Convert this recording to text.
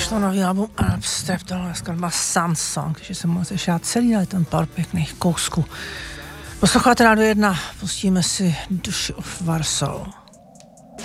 vyšlo nový album Upstep, tohle skladba Sunsong, takže se můžete šát celý ten pár pěkných kousků. Posloucháte Rádio 1, pustíme si Duši of Warsaw.